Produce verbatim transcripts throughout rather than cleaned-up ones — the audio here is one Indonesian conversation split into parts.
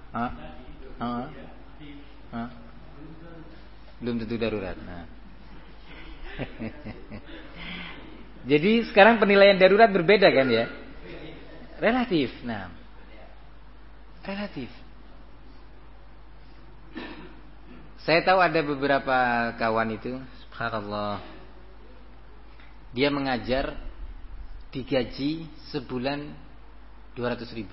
Hah? Hah? Hah? Belum tentu darurat. Nah. Jadi sekarang penilaian darurat berbeda kan ya? Relatif. Nah. Relatif. Saya tahu ada beberapa kawan itu, subhanallah, dia mengajar digaji sebulan dua ratus ribu.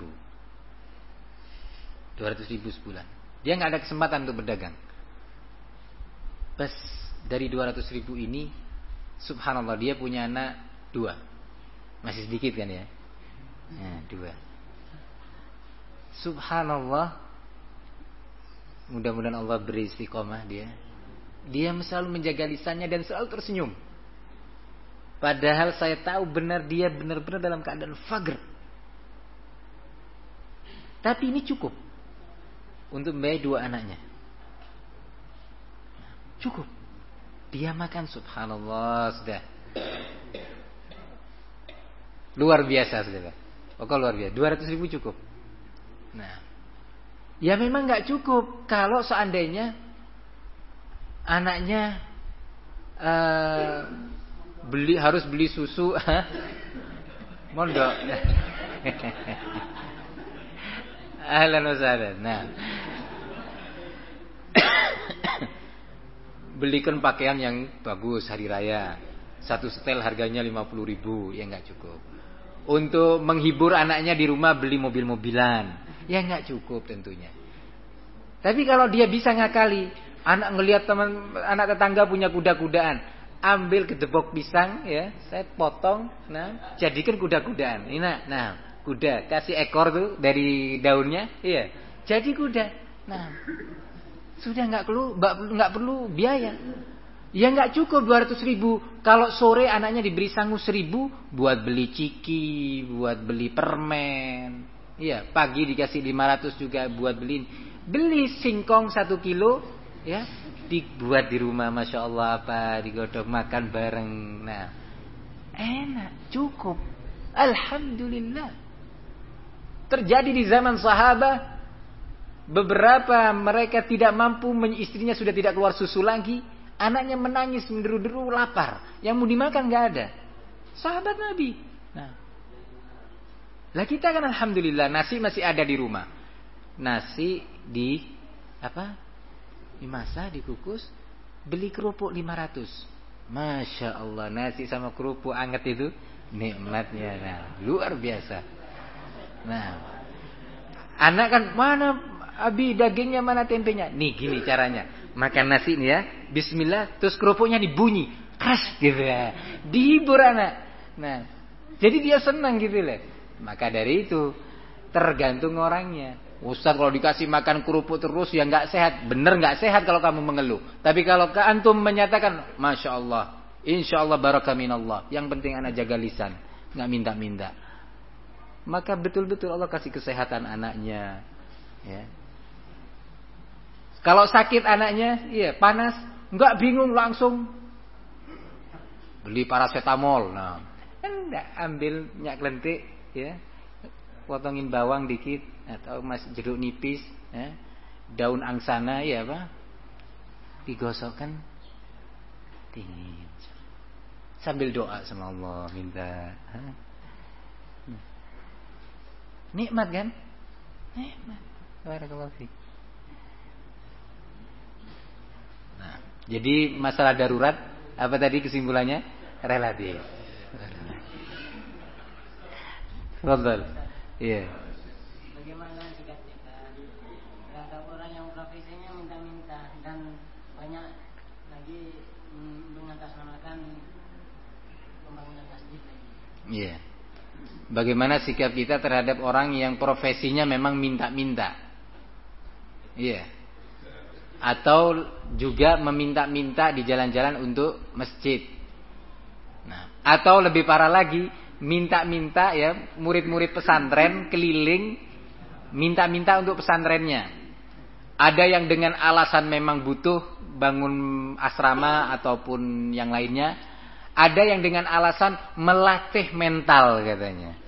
dua ratus ribu sebulan. Dia nggak ada kesempatan untuk berdagang. Pas dari dua ratus ribu ini, subhanallah, dia punya anak dua. Masih sedikit kan ya? Nah, dua. Subhanallah. Mudah-mudahan Allah beri istiqomah dia. Dia selalu menjaga lisannya dan selalu tersenyum. Padahal saya tahu benar dia benar-benar dalam keadaan faqr. Tapi ini cukup untuk membiayai dua anaknya. Cukup. Dia makan, subhanallah, sudah. Luar biasa, sudah. Pokoknya luar biasa. dua ratus ribu cukup. Nah. Ya memang gak cukup kalau seandainya anaknya uh, beli harus beli susu, mondok. Ahlan wa sahlan. Nah, belikan pakaian yang bagus hari raya, satu setel harganya lima puluh ribu, ya gak cukup. Untuk menghibur anaknya di rumah beli mobil-mobilan. Ya nggak cukup tentunya. Tapi kalau dia bisa ngakali, anak ngelihat teman anak tetangga punya kuda-kudaan, ambil gedebok pisang ya, saya potong, nah jadikan kuda-kudaan. Ini nah, nah kuda kasih ekor tuh dari daunnya, iya, jadi kuda. Nah sudah nggak perlu nggak perlu biaya. Ya nggak cukup dua ratus ribu. Kalau sore anaknya diberi sangu seribu buat beli ciki, buat beli permen. Iya, pagi dikasih lima ratus juga buat beli beli singkong satu kilo, ya, dibuat di rumah, masya Allah apa, digodok makan bareng. Nah, enak, cukup, alhamdulillah. Terjadi di zaman sahabat, beberapa mereka tidak mampu, istrinya sudah tidak keluar susu lagi, anaknya menangis menderu-deru lapar, yang mau dimakan nggak ada. Sahabat Nabi. Nah. Lah kita kan alhamdulillah nasi masih ada di rumah. Nasi di apa? Dimasak, dikukus, beli kerupuk lima ratus. Masya Allah, nasi sama kerupuk anget itu nikmatnya, nah, luar biasa. Nah, anak kan mana abi dagingnya, mana tempenya? Nih gini caranya. Makan nasi nih ya, bismillah, terus kerupuknya dibunyi, keras gitu ya. Dihibur anak. Nah, jadi dia senang gitu loh. Maka dari itu tergantung orangnya. Ustaz kalau dikasih makan kerupuk terus ya nggak sehat. Bener nggak sehat kalau kamu mengeluh. Tapi kalau ke antum menyatakan, masya Allah, insya Allah barakah minallah, yang penting anak jaga lisan, nggak minta-minta, maka betul-betul Allah kasih kesehatan anaknya. Ya. Kalau sakit anaknya, iya panas, nggak bingung langsung beli paracetamol. Nah, enggak, ambil minyak lentik. Ya, potongin bawang dikit atau mas jeruk nipis, ya, daun angsana, ya apa, digosokkan dingin sambil doa sama Allah, minta. Nikmat kan? Nikmat. Barakallahu fiik. Nah, jadi masalah darurat apa tadi kesimpulannya? Relatif. Fadhal. Iya. Bagaimana sikap kita terhadap orang yang profesinya minta-minta dan banyak lagi mengatasnamakan pembangunan masjid lagi? Iya. Bagaimana sikap kita terhadap orang yang profesinya memang minta-minta? Iya. Atau juga meminta-minta di jalan-jalan untuk masjid. Nah, atau lebih parah lagi, minta-minta ya, murid-murid pesantren keliling minta-minta untuk pesantrennya. Ada yang dengan alasan memang butuh bangun asrama ataupun yang lainnya. Ada yang dengan alasan melatih mental katanya.